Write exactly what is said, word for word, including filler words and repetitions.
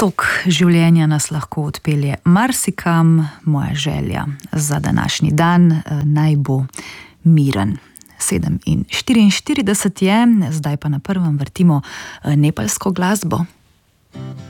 Tok življenja nas lahko odpelje marsikam, moja želja za današnji dan naj bo miren. sedem in štiriinštirideset je, zdaj pa na prvem vrtimo nepalsko glasbo.